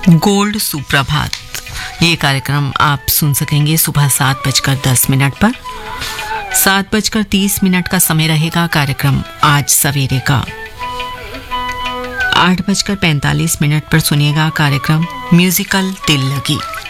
Gold सुप्रभात, ये कार्यक्रम आप सुन सकेंगे सुबह 7:10 पर। 7:30 का समय रहेगा कार्यक्रम आज सवेरे का। 8:45 पर सुनिएगा कार्यक्रम म्यूजिकल दिल लगी।